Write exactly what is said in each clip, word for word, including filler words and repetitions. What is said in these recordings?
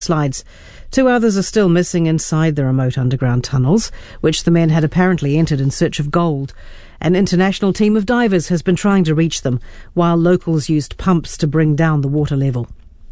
slides. Two others are still missing inside the remote underground tunnels, which the men had apparently entered in search of gold. An international team of divers has been trying to reach them, while locals used pumps to bring down the water level.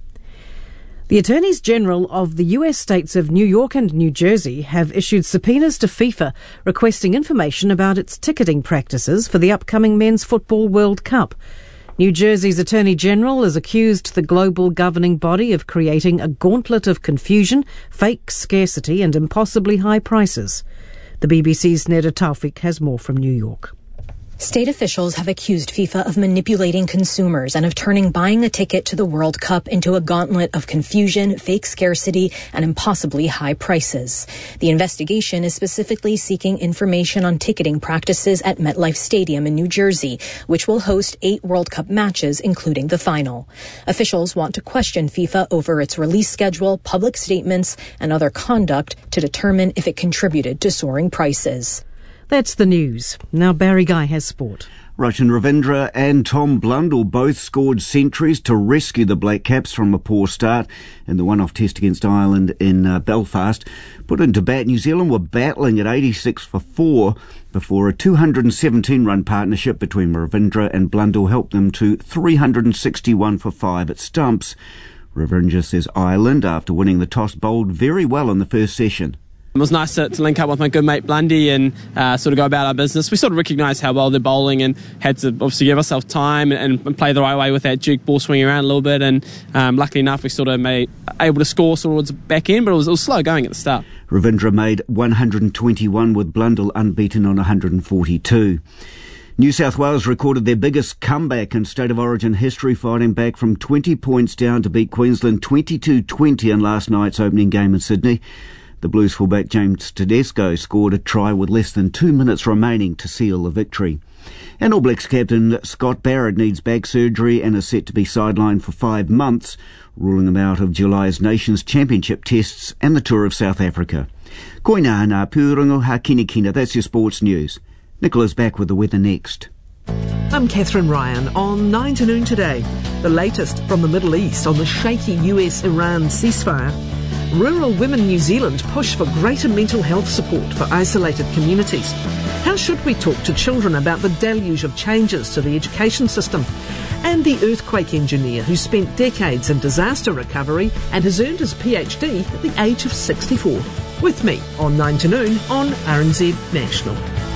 The Attorneys General of the U S states of New York and New Jersey have issued subpoenas to FIFA requesting information about its ticketing practices for the upcoming Men's Football World Cup. New Jersey's Attorney General has accused the global governing body of creating a gauntlet of confusion, fake scarcity and impossibly high prices. The B B C's Neda Taufik has more from New York. State officials have accused FIFA of manipulating consumers and of turning buying a ticket to the World Cup into a gauntlet of confusion, fake scarcity, and impossibly high prices. The investigation is specifically seeking information on ticketing practices at MetLife Stadium in New Jersey, which will host eight World Cup matches, including the final. Officials want to question FIFA over its release schedule, public statements, and other conduct to determine if it contributed to soaring prices. That's the news. Now Barry Guy has sport. Roshan Ravindra and Tom Blundell both scored centuries to rescue the Black Caps from a poor start in the one-off test against Ireland in uh, Belfast. Put into bat, New Zealand were battling at eighty-six for four before a two hundred seventeen run partnership between Ravindra and Blundell helped them to three hundred sixty-one for five at stumps. Ravindra says Ireland, after winning the toss, bowled very well in the first session. It was nice to, to link up with my good mate Blundy and uh, sort of go about our business. We sort of recognised how well they're bowling and had to obviously give ourselves time and, and play the right way with that Duke ball swinging around a little bit. And um, luckily enough, we sort of made able to score towards the back end, but it was, it was slow going at the start. Ravindra made one hundred twenty-one with Blundell unbeaten on one hundred forty-two. New South Wales recorded their biggest comeback in State of Origin history, fighting back from twenty points down to beat Queensland twenty-two twenty in last night's opening game in Sydney. The Blues fullback James Tedesco scored a try with less than two minutes remaining to seal the victory. And All Blacks captain Scott Barrett needs back surgery and is set to be sidelined for five months, ruling him out of July's Nations Championship tests and the tour of South Africa. Koina ana pūrongo ha kinikina. That's your sports news. Nicola's back with the weather next. I'm Catherine Ryan on nine to noon today. The latest from the Middle East on the shaky U S Iran ceasefire. Rural Women New Zealand push for greater mental health support for isolated communities. How should we talk to children about the deluge of changes to the education system? And the earthquake engineer who spent decades in disaster recovery and has earned his PhD at the age of sixty-four. With me on nine to noon on R N Z National.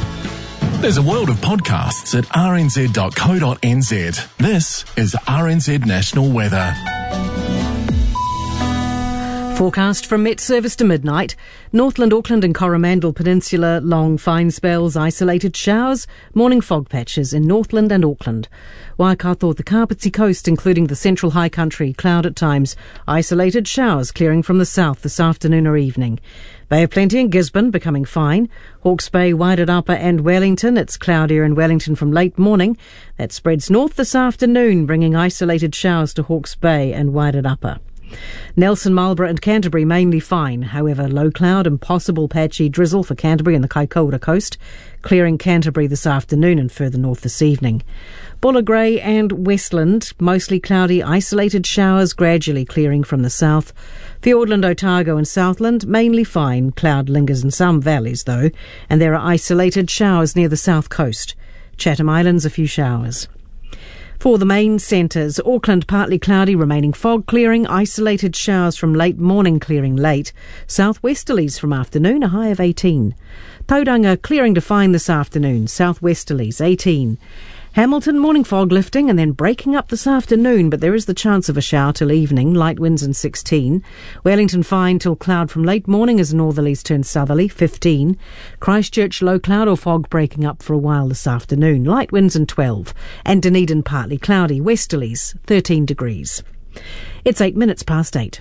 There's a world of podcasts at r n z dot co dot n z. This is R N Z National Weather. Forecast from Met Service to midnight. Northland, Auckland and Coromandel Peninsula, long fine spells, isolated showers, morning fog patches in Northland and Auckland. Waikato, the Kapiti Coast, including the central high country, cloud at times, isolated showers clearing from the south this afternoon or evening. Bay of Plenty in Gisborne becoming fine. Hawke's Bay, Wairarapa and Wellington, it's cloudier in Wellington from late morning. That spreads north this afternoon, bringing isolated showers to Hawke's Bay and Wairarapa. Nelson, Marlborough and Canterbury mainly fine. However, low cloud and possible patchy drizzle for Canterbury and the Kaikoura coast, clearing Canterbury this afternoon and further north this evening. Buller Grey and Westland, mostly cloudy, isolated showers gradually clearing from the south. Fiordland, Otago and Southland, mainly fine. Cloud lingers in some valleys though, and there are isolated showers near the south coast. Chatham Islands, a few showers. For the main centres, Auckland partly cloudy, remaining fog clearing, isolated showers from late morning clearing late, southwesterlies from afternoon, a high of eighteen. Tauranga clearing to fine this afternoon, southwesterlies eighteen. Hamilton, morning fog lifting and then breaking up this afternoon, but there is the chance of a shower till evening, light winds in sixteen. Wellington fine till cloud from late morning as northerlies turn southerly, fifteen. Christchurch low cloud or fog breaking up for a while this afternoon, light winds in twelve. And Dunedin partly cloudy, westerlies, thirteen degrees. It's eight minutes past eight.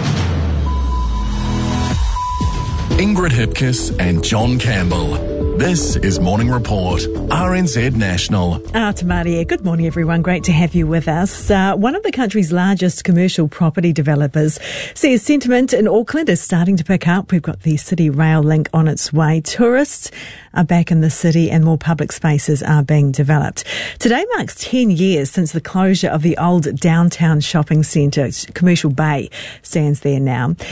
Ingrid Hipkiss and John Campbell. This is Morning Report, R N Z National. Ah, Tamaria, good morning everyone. Great to have you with us. Uh, one of the country's largest commercial property developers says sentiment in Auckland is starting to pick up. We've got the City Rail link on its way. Tourists are back in the city and more public spaces are being developed. Today marks ten years since the closure of the old downtown shopping centre. Commercial Bay stands there now.